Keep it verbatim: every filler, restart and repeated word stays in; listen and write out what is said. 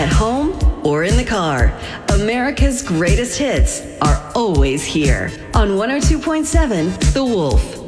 at home, or in the car, America's greatest hits are always here on one oh two point seven The Wolf.